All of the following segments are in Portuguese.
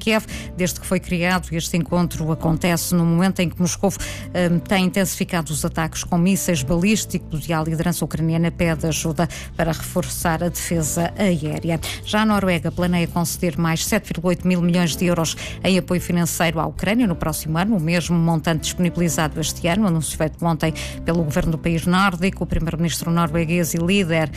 Kiev. Desde que foi criado, este encontro acontece no momento em que Moscou tem intensificado os ataques com mísseis balísticos e a liderança ucraniana pede ajuda para reforçar a defesa aérea. Já a Noruega planeia conceder mais 7,8 mil milhões de euros em apoio financeiro à Ucrânia no próximo ano, o mesmo montante disponibilizado este ano, anúncio feito ontem pelo governo do país nórdico. O primeiro-ministro norueguês e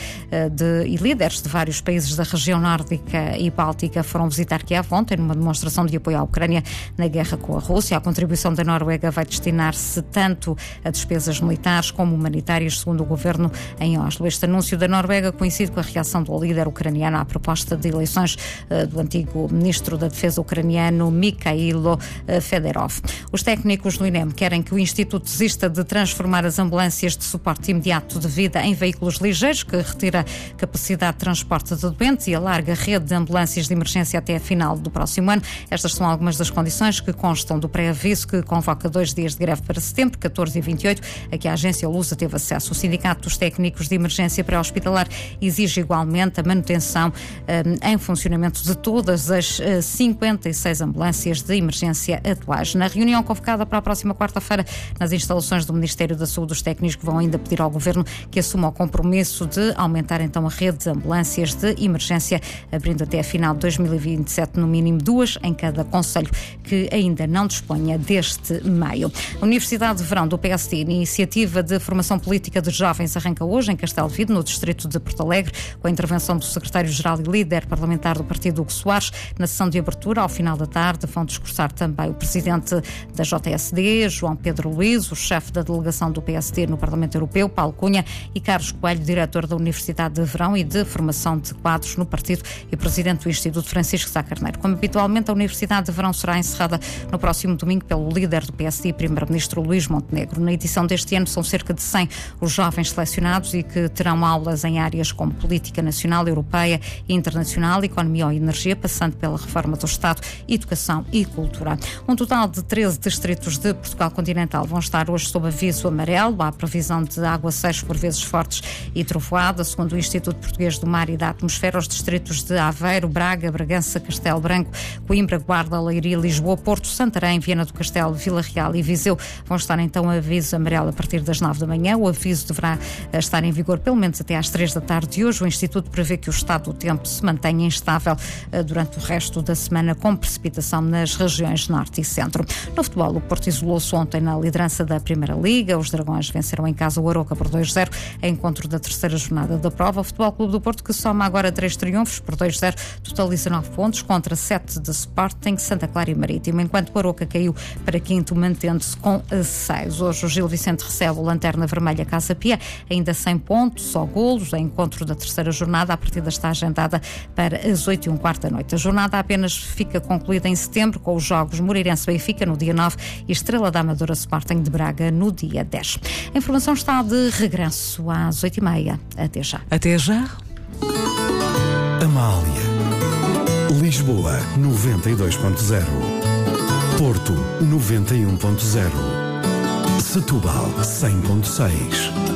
líderes de vários países da região nórdica e báltica foram visitar Kiev ontem numa demonstração de apoio à Ucrânia na guerra com a Rússia. A contribuição da Noruega vai destinar-se tanto a despesas militares como humanitárias, segundo o governo em Oslo. Este anúncio da Noruega coincide com a reação do líder ucraniano à proposta de eleições do antigo ministro da Defesa ucraniano Mikhailo Fedorov. Os técnicos do INEM querem que o Instituto desista de transformar as ambulâncias de suporte imediato de vida em veículos ligeiros, que retira capacidade de transporte de doentes e alarga a rede de ambulâncias de emergência até a final do próximo ano. Estas são algumas das condições que constam do pré-aviso que convoca 2 dias de greve para setembro, 14 e 28, a que a agência Lusa teve acesso. O Sindicato dos Técnicos de Emergência Pré-Hospitalar exige igualmente a manutenção em funcionamento de todas as 56 ambulâncias de emergência atuais. Na reunião convocada para a próxima quarta-feira nas instalações do Ministério da Saúde, os técnicos vão ainda pedir ao Governo que assuma o compromisso de aumentar então a rede de ambulâncias de emergência, abrindo até a final de 2027 no mínimo 2 em cada concelho que ainda não disponha deste meio. A Universidade de Verão do PSD, iniciativa de formação política de jovens, arranca hoje em Castelo de Vide, no distrito de Porto Alegre, com a intervenção do secretário-geral e líder parlamentar do partido, Hugo Soares. Na sessão de abertura, ao final da tarde, vão discursar também o presidente da JSD, João Pedro Luís, o chefe da delegação do PSD no Parlamento Europeu, Paulo Cunha, e Carlos Coelho, diretor da Universidade de Verão e de Formação de Quadros no partido e presidente do Instituto, Francisco Sá Carneiro. Como habitualmente, a Universidade de Verão será encerrada no próximo domingo pelo líder do PSD e primeiro-ministro Luís Montenegro. Na edição deste ano são cerca de 100 os jovens selecionados e que terão aulas em áreas como política nacional, europeia e internacional, economia ou energia, passando pela reforma do Estado, educação e cultura. Um total de 13 distritos de Portugal continental vão estar hoje sob aviso amarelo. Há previsão de aguaceiros por vezes fortes e trovoada. Segundo o Instituto Português do Mar e da Atmosfera, os distritos de Aveiro, Braga, Bragança, Castelo Branco, Coimbra, Guarda, Leiria, Lisboa, Porto, Santarém, Viana do Castelo, Vila Real e Viseu vão estar então a aviso amarelo a partir das 9 da manhã. O aviso deverá estar em vigor pelo menos até às 3 da tarde de hoje. O Instituto prevê que o estado do tempo se mantenha instável durante o resto da semana, com precipitação nas regiões norte e centro. No futebol, o Porto isolou-se ontem na liderança da Primeira Liga. Os Dragões venceram em casa o Aroca por 2-0, em encontro da terceira jornada da prova. O Futebol Clube do Porto, que soma agora 3 triunfos por 2-0, totaliza 9 pontos contra 7 de Sporting, Santa Clara e Marítimo, enquanto o Aroca caiu para quinto, mantendo-se com 6. Hoje o Gil Vicente recebe o Lanterna Vermelha Casa Pia, ainda sem pontos, só golos. Em encontro da terceira jornada, a partida está agendada para as 8h15 da noite. A jornada apenas fica concluída em setembro, com os jogos Moreirense-Benfica no dia 9 e Estrela da Amadora Sporting de Braga no dia 10. A informação está de regresso às 8h30. Até já. Até já. Amália. Lisboa 92.0. Porto 91.0. Setúbal 100.6.